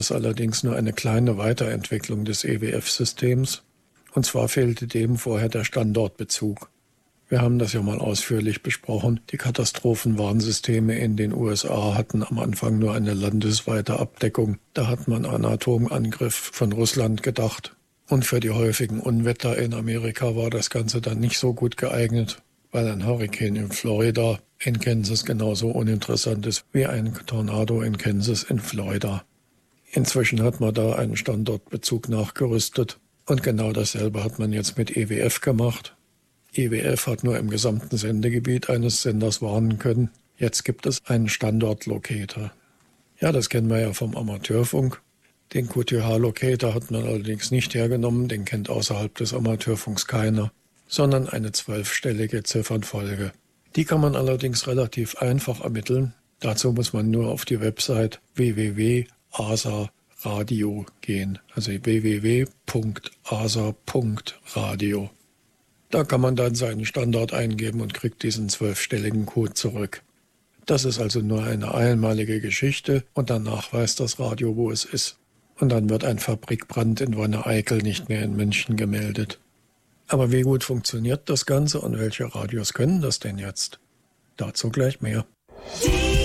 Das ist allerdings nur eine kleine Weiterentwicklung des EWF-Systems. Und zwar fehlte dem vorher der Standortbezug. Wir haben das ja mal ausführlich besprochen. Die Katastrophenwarnsysteme in den USA hatten am Anfang nur eine landesweite Abdeckung. Da hat man an Atomangriff von Russland gedacht. Und für die häufigen Unwetter in Amerika war das Ganze dann nicht so gut geeignet, weil ein Hurrikan in Florida in Kansas genauso uninteressant ist wie ein Tornado in Kansas in Florida. Inzwischen hat man da einen Standortbezug nachgerüstet. Und genau dasselbe hat man jetzt mit EWF gemacht. EWF hat nur im gesamten Sendegebiet eines Senders warnen können. Jetzt gibt es einen Standortlocator. Ja, das kennen wir ja vom Amateurfunk. Den QTH-Locator hat man allerdings nicht hergenommen, den kennt außerhalb des Amateurfunks keiner, sondern eine 12-stellige Ziffernfolge. Die kann man allerdings relativ einfach ermitteln. Dazu muss man nur auf die Website www.asa.radio gehen, also www.asa.radio. Da kann man dann seinen Standort eingeben und kriegt diesen 12-stelligen Code zurück. Das ist also nur eine einmalige Geschichte und danach weiß das Radio, wo es ist. Und dann wird ein Fabrikbrand in Wanne-Eickel nicht mehr in München gemeldet. Aber wie gut funktioniert das Ganze und welche Radios können das denn jetzt? Dazu gleich mehr.